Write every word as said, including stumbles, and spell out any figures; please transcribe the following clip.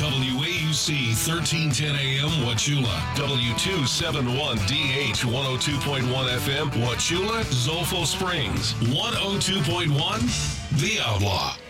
W A U C thirteen ten A M Wauchula, W two seventy-one D H one oh two point one F M Wauchula, Zolfo Springs, one oh two point one The Outlaw.